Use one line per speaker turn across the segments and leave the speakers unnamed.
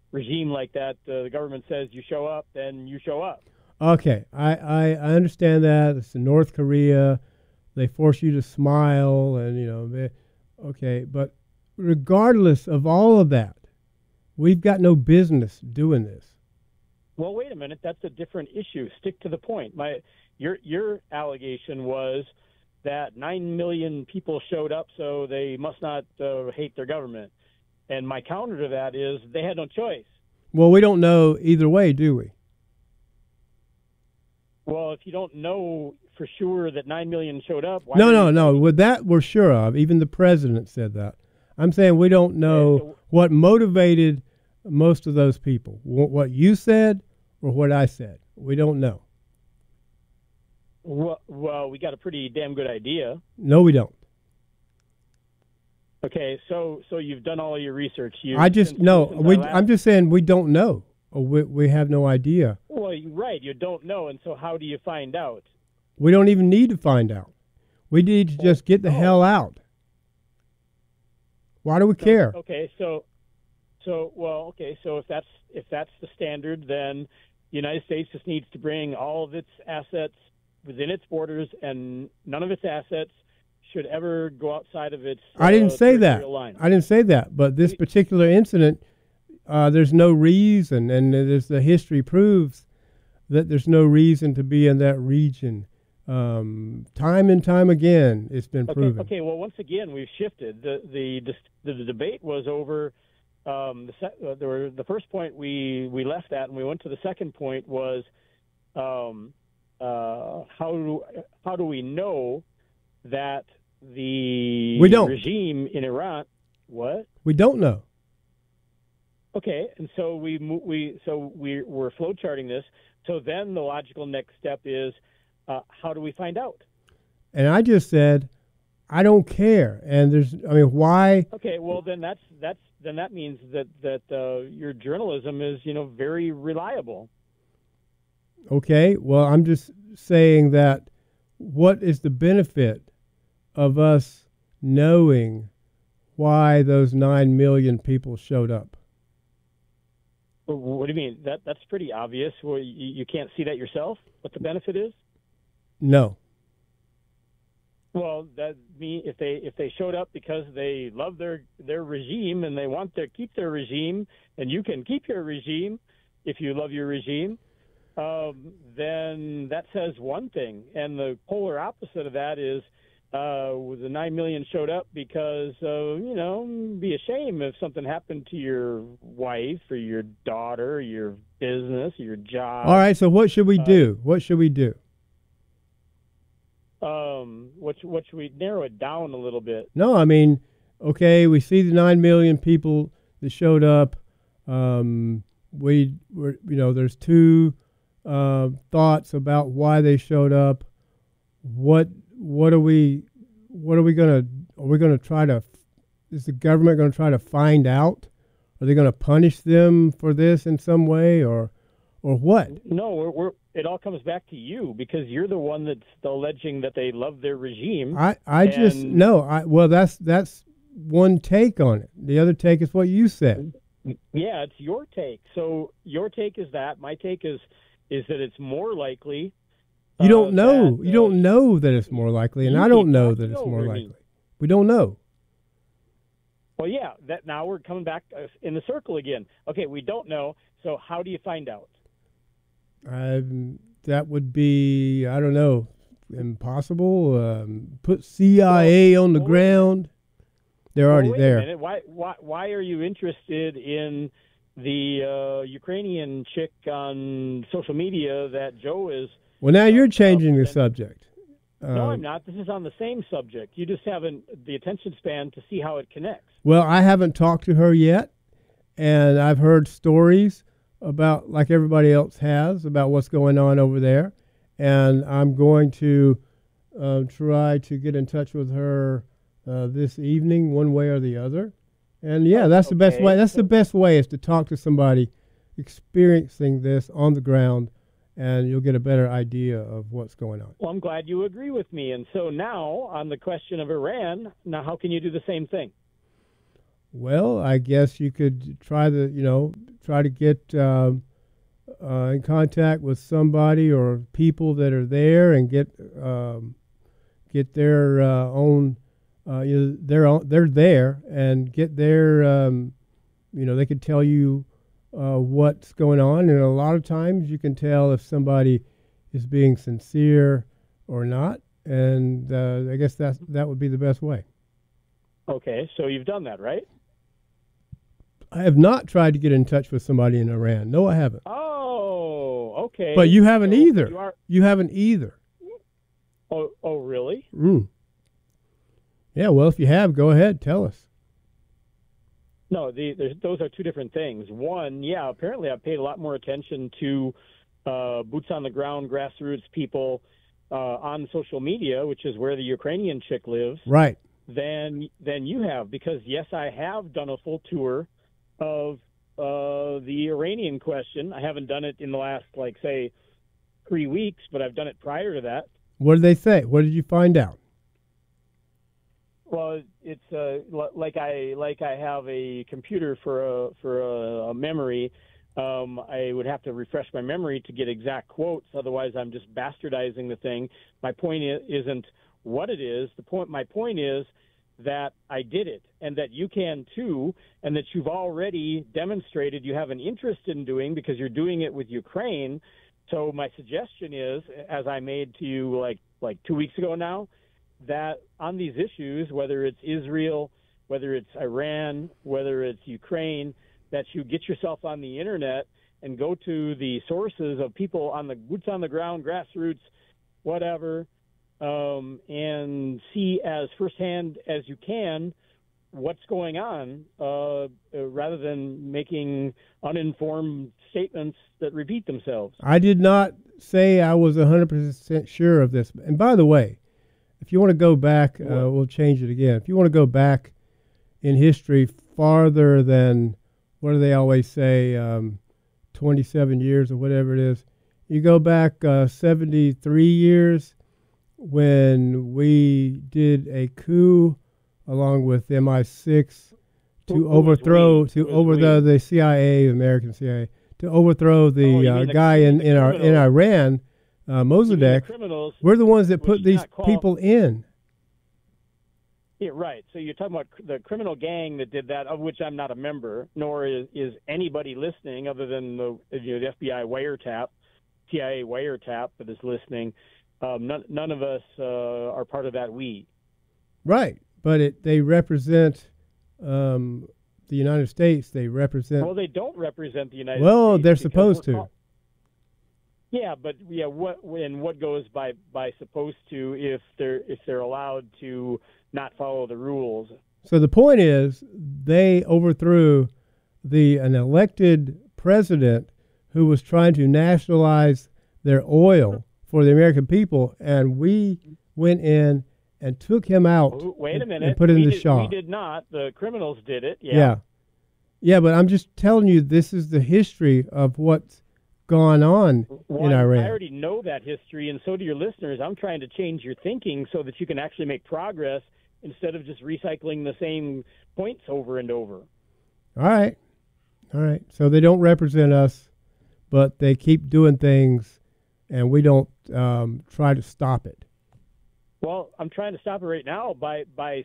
regime like that, the government says you show up, then you show up.
Okay, I understand that. It's in North Korea. They force you to smile, and okay. But regardless of all of that, we've got no business doing this.
Well, wait a minute. That's a different issue. Stick to the point. Your allegation was that 9 million people showed up, so they must not hate their government. And my counter to that is they had no choice.
Well, we don't know either way, do we?
Well, if you don't know for sure that 9 million showed up, why
No. With that, we're sure of. Even the president said that. I'm saying we don't know what motivated most of those people. What you said or what I said. We don't know.
Well, we got a pretty damn good idea.
No, we don't.
Okay, so you've done all your research.
I'm just saying we don't know. Or we have no idea.
Well, you're right. You don't know, and so how do you find out?
We don't even need to find out. We need to just get the hell out. Why do we care?
Okay, so if that's the standard, then the United States just needs to bring all of its assets within its borders, and none of its assets should ever go outside of its.
I didn't say that.
Line.
I didn't say that. But this particular incident, there's no reason, and the history proves that there's no reason to be in that region. Time and time again, it's been proven.
Okay. Well, once again, we've shifted. The debate was over. The first point we left at, and we went to the second point was how do we know that the regime in Iran? What?
We don't know.
Okay, and so we're flow charting this. So then the logical next step is how do we find out?
And I just said I don't care. And why?
Okay, well then that means that your journalism is very reliable.
Okay, well I'm just saying that what is the benefit of us knowing why those 9 million people showed up?
What do you mean? That's pretty obvious. Well, you can't see that yourself, what the benefit is?
No.
Well, if they showed up because they love their regime and they want to keep their regime, and you can keep your regime if you love your regime, then that says one thing. And the polar opposite of that is the 9 million showed up because, be a shame if something happened to your wife or your daughter, or your business, or your job.
All right, so what should we do? What should we do?
What should we narrow it down a little bit?
No, okay, we see the 9 million people that showed up. There's two thoughts about why they showed up. What are we gonna try to? Is the government going to try to find out? Are they going to punish them for this in some way, or what?
No, it all comes back to you because you're the one that's alleging that they love their regime.
That's one take on it. The other take is what you said.
Yeah, it's your take. So your take is that. My take is that it's more likely.
You don't know. You don't know that it's more likely, and I don't know that it's more likely. We don't know.
Well, yeah. That now we're coming back in the circle again. Okay, we don't know. So how do you find out?
That would be, I don't know, impossible. Put CIA on the ground. They're already there.
Wait a minute. Why are you interested in the Ukrainian chick on social media that Joe is?
Well, now you're changing the subject.
No, I'm not. This is on the same subject. You just haven't the attention span to see how it connects.
Well, I haven't talked to her yet, and I've heard stories about, like everybody else has, about what's going on over there, and I'm going to try to get in touch with her this evening, one way or the other. And yeah, that's the best way. That's the best way, is to talk to somebody experiencing this on the ground, and you'll get a better idea of what's going on.
Well, I'm glad you agree with me. And so now, on the question of Iran, now how can you do the same thing?
Well, I guess you could try try to get in contact with somebody or people that are there and get their own. They're there and get their. They could tell you what's going on, and a lot of times you can tell if somebody is being sincere or not. And I guess that would be the best way.
Okay, so you've done that, right?
I have not tried to get in touch with somebody in Iran. No, I haven't.
Oh, okay.
But you haven't
So
either. You haven't either.
Oh, really?
Mm. Yeah, well, if you have, go ahead. Tell us.
No, those are two different things. One, yeah, apparently I've paid a lot more attention to boots on the ground, grassroots people on social media, which is where the Ukrainian chick lives.
Right.
Than you have, because yes, I have done a full tour of the Iranian question. I haven't done it in the last, say, 3 weeks, but I've done it prior to that.
What did they say? What did you find out?
Well, it's like I have a computer for a memory. I would have to refresh my memory to get exact quotes. Otherwise, I'm just bastardizing the thing. My point isn't what it is. My point is that I did it, and that you can too, and that you've already demonstrated you have an interest in doing, because you're doing it with Ukraine. So my suggestion is, as I made to you like 2 weeks ago now, that on these issues, whether it's Israel, whether it's Iran, whether it's Ukraine, that you get yourself on the internet and go to the sources of people on the boots on the ground, grassroots, whatever, and see as firsthand as you can what's going on, rather than making uninformed statements that repeat themselves.
I did not say I was 100% sure of this. And by the way, if you want to go back, we'll change it again. If you want to go back in history farther than, what do they always say, 27 years or whatever it is, you go back 73 years when we did a coup along with MI6 to overthrow the CIA, American CIA, to overthrow the guy in Iran, Mossadegh. We're the ones that put these people in.
Yeah, right. So you're talking about the criminal gang that did that, of which I'm not a member, nor is anybody listening other than the FBI wiretap, CIA wiretap that is listening. None of us are part of that we. Right.
But they represent the United States. They represent.
Well, they don't represent the United States.
Well, they're supposed to.
Yeah, but what goes by supposed to if they're allowed to not follow the rules?
So the point is, they overthrew an elected president who was trying to nationalize their oil for the American people, and we went in and took him out.
Wait a minute.
And put him in the shop.
We did not. The criminals did it. Yeah.
Yeah, but I'm just telling you, this is the history of what's gone on in Iran.
I already know that history, and so do your listeners. I'm trying to change your thinking so that you can actually make progress instead of just recycling the same points over and over.
All right. So they don't represent us, but they keep doing things, and we don't try to stop it.
Well, I'm trying to stop it right now by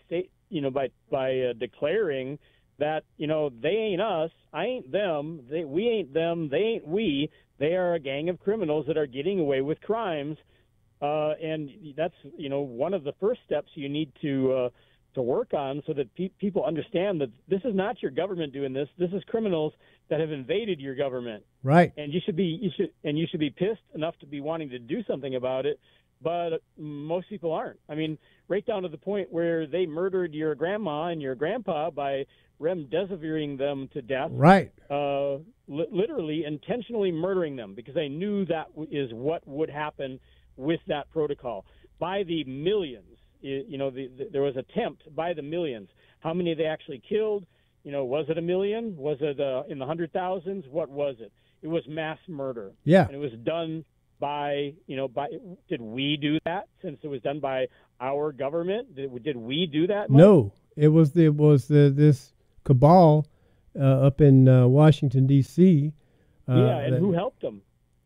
declaring that they ain't us, I ain't them, we ain't them, they ain't we. They are a gang of criminals that are getting away with crimes, and that's one of the first steps you need to work on, so that people understand that this is not your government doing this. This is criminals that have invaded your government.
Right.
And you should be pissed enough to be wanting to do something about it. But most people aren't. I mean, right down to the point where they murdered your grandma and your grandpa by remdesivering them to death.
Right.
Literally intentionally murdering them, because they knew that is what would happen with that protocol. By the millions, there was attempt by the millions. How many they actually killed? Was it 1 million? Was it in the 100,000s? What was it? It was mass murder.
Yeah.
And it was done did we do that, since it was done by our government? Did we do that much?
No, it was this cabal up in Washington D.C.
Yeah, and who helped them?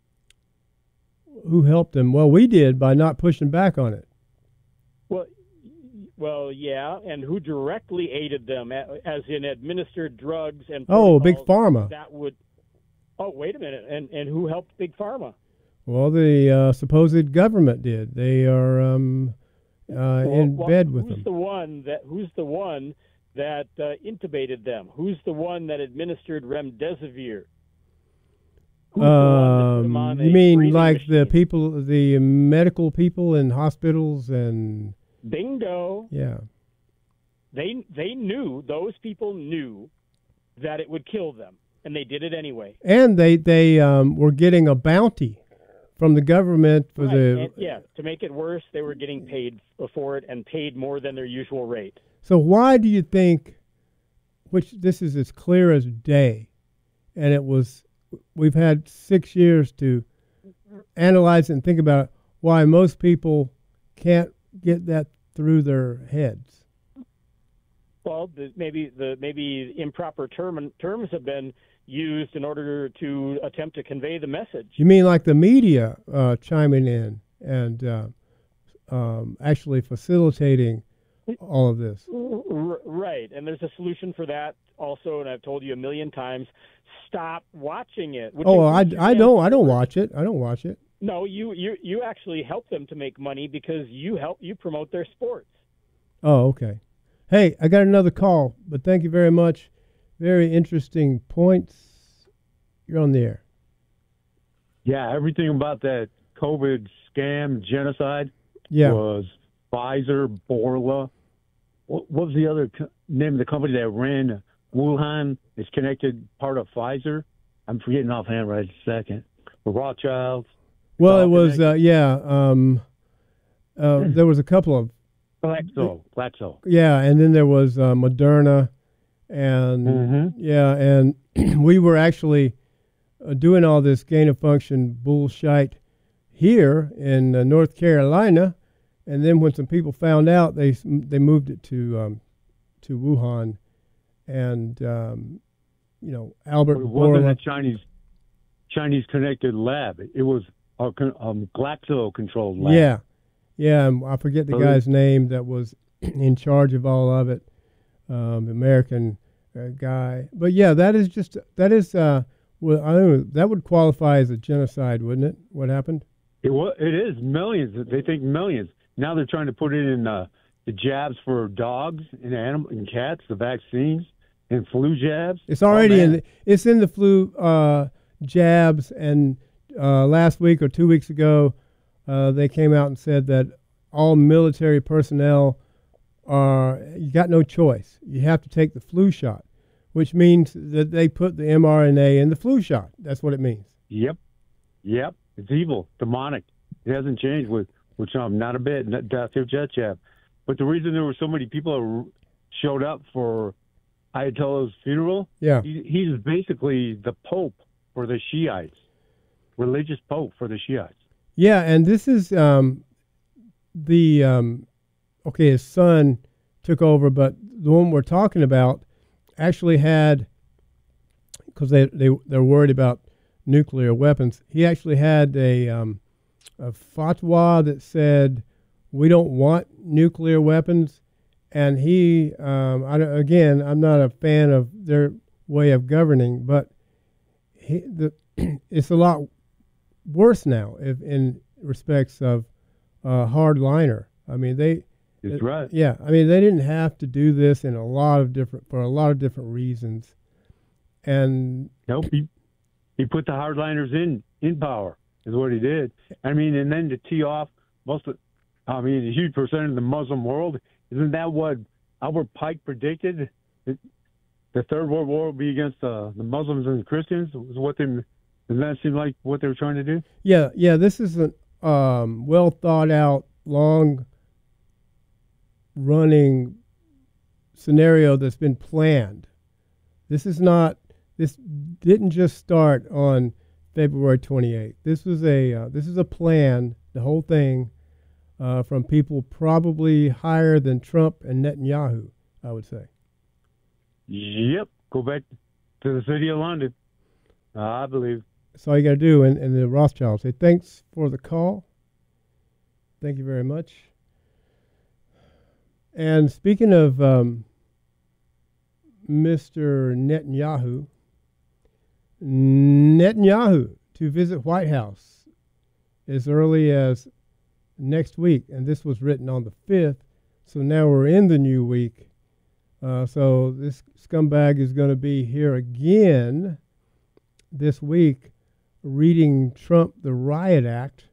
Who helped them? Well, we did by not pushing back on it.
Well, yeah, and who directly aided them, as in administered drugs and
Big pharma.
That would. Oh, wait a minute, and who helped Big Pharma?
Well, the supposed government did. They are in bed with them.
Who's the one that intubated them? Who's the one that administered remdesivir?
You mean like machine? The people, the medical people in hospitals and...
Bingo.
Yeah.
They knew, those people knew that it would kill them, and they did it anyway.
And they were getting a bounty from the government for
to make it worse, they were getting paid for it, and paid more than their usual rate.
So why do you think, which this is as clear as day, and we've had 6 years to analyze it and think about why most people can't get that through their heads?
Well, maybe improper terms have been used in order to attempt to convey the message.
You mean like the media chiming in and actually facilitating all of this?
Right, and there's a solution for that also, and I've told you a million times, stop watching it.
I don't watch it. I don't watch it.
No, you actually help them to make money because you promote their sports.
Oh, okay. Hey, I got another call, but thank you very much. Very interesting points. You're on the air.
Yeah, everything about that COVID scam genocide was Pfizer, Borla. What was the other name of the company that ran Wuhan? Is connected part of Pfizer. I'm forgetting offhand right a second. The Rothschilds.
Well, it was, there was a couple of...
Glaxo.
Yeah, and then there was Moderna, and and we were actually doing all this gain-of-function bullshit here in North Carolina, and then when some people found out, they moved it to Wuhan, and Albert Bourla. It wasn't
a Chinese connected lab. It was a Glaxo controlled lab.
Yeah, I forget the guy's name that was in charge of all of it, American guy. But yeah, that is well, I don't know, that would qualify as a genocide, wouldn't it? What happened?
It is millions. They think millions. Now they're trying to put it in the jabs for dogs and animals and cats, the vaccines and flu jabs.
It's already it's in the flu jabs, and last week or 2 weeks ago, they came out and said that all military personnel you got no choice. You have to take the flu shot, which means that they put the mRNA in the flu shot. That's what it means.
Yep. It's evil, demonic. It hasn't changed with some, not a bit, Dr. Jet Jab. But the reason there were so many people who showed up for Ayatollah's funeral, he's basically the Pope for the Shiites, religious Pope for the Shiites.
Yeah, and this is his son took over, but the one we're talking about actually had, because they're worried about nuclear weapons, he actually had a fatwa that said we don't want nuclear weapons, and he, I'm not a fan of their way of governing, but it's a lot worse now in respects of hardliner. I mean,
That's right.
Yeah, I mean, they didn't have to do this for a lot of different reasons. And
nope, he put the hardliners in power is what he did. I mean, and then to tee off a huge percentage of the Muslim world. Isn't that what Albert Pike predicted? The Third World War would be against the Muslims and the Christians. Doesn't that seem like what they were trying to do?
Yeah. This is a well thought out, long running scenario that's been planned. This didn't just start on February 28th. This is a plan, the whole thing, from people probably higher than Trump and Netanyahu, I would say.
Yep. Go back to the city of London, I believe.
That's all you got to do. And the Rothschilds say, thanks for the call. Thank you very much. And speaking of Mr. Netanyahu to visit White House as early as next week. And this was written on the 5th. So now we're in the new week. So this scumbag is going to be here again this week reading Trump the Riot Act.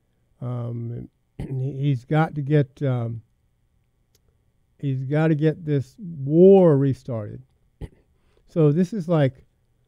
He's got to get this war restarted. So this is like,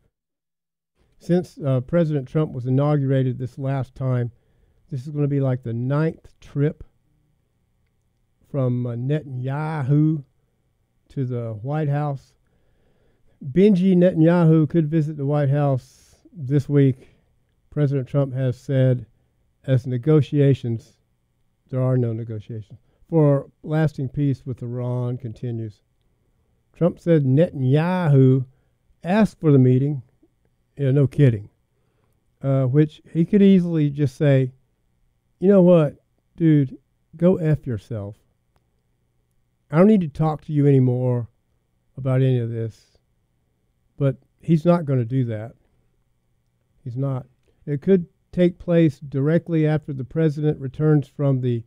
since President Trump was inaugurated this last time, this is going to be like the 9th trip from Netanyahu to the White House. Benji Netanyahu could visit the White House this week. President Trump has said, as negotiations, there are no negotiations, for lasting peace with Iran continues. Trump said Netanyahu asked for the meeting. Yeah, no kidding. Which he could easily just say, you know what, dude, go F yourself. I don't need to talk to you anymore about any of this. But he's not going to do that. He's not. It could take place directly after the president returns from the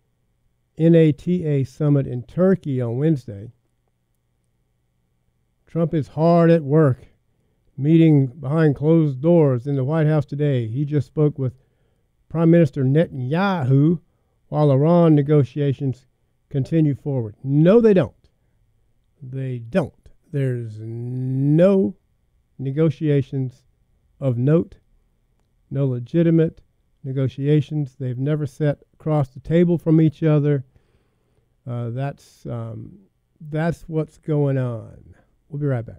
NATO summit in Turkey on Wednesday. Trump is hard at work, meeting behind closed doors in the White House today. He just spoke with Prime Minister Netanyahu while Iran negotiations continue forward. No, they don't. They don't. There's no negotiations of note, no legitimate negotiations. They've never sat across the table from each other. That's what's going on. We'll be right back.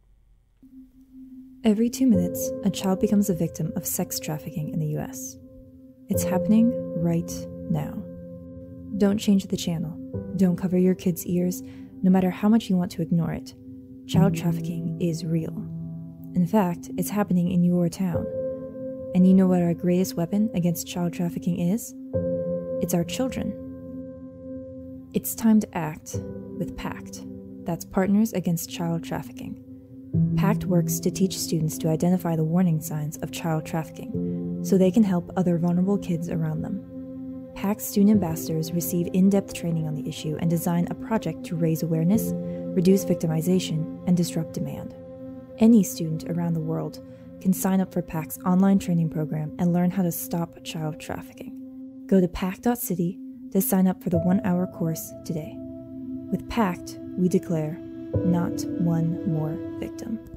Every 2 minutes, a child becomes a victim of sex trafficking in the U.S. It's happening right now. Don't change the channel. Don't cover your kids' ears, no matter how much you want to ignore it. Child trafficking is real. In fact, it's happening in your town. And you know what our greatest weapon against child trafficking is? It's our children. It's time to act with PACT. That's Partners Against Child Trafficking. PACT works to teach students to identify the warning signs of child trafficking so they can help other vulnerable kids around them. PACT student ambassadors receive in-depth training on the issue and design a project to raise awareness, reduce victimization, and disrupt demand. Any student around the world can sign up for PACT's online training program and learn how to stop child trafficking. Go to pact.city to sign up for the 1-hour course today. With PACT, we declare, not one more victim.